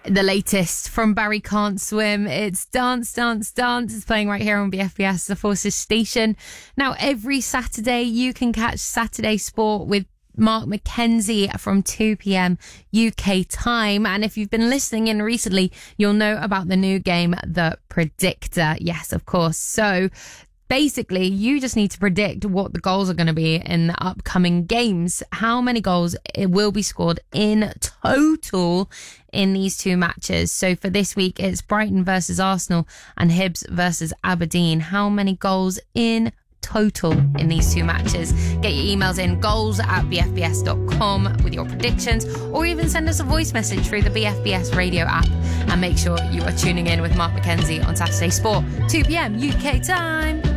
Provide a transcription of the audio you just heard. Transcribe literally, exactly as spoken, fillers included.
The latest from Barry Can't Swim. It's Dance, Dance, Dance. It's playing right here on B F B S, the Forces station. Now, every Saturday, you can catch Saturday Sport with Mark McKenzie from two p.m. U K time. And if you've been listening in recently, you'll know about the new game, The Predictor. Yes, of course. So basically, you just need to predict what the goals are going to be in the upcoming games. How many goals it will be scored in total in these two matches. So for this week, it's Brighton versus Arsenal and Hibs versus Aberdeen. How many goals in total in these two matches? Get your emails in, goals at b f b s dot com with your predictions, or even send us a voice message through the B F B S radio app. And make sure you are tuning in with Mark McKenzie on Saturday Sport, two p.m. U K time.